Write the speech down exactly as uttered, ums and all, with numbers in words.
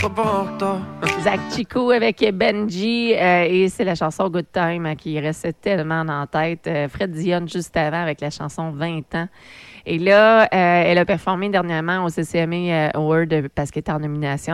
Zach Chico avec Benji euh, et c'est la chanson Good Time euh, qui restait tellement dans la tête. Euh, Fred Dion juste avant avec la chanson vingt ans. Et là, euh, elle a performé dernièrement au C C M A Award parce qu'elle était en nomination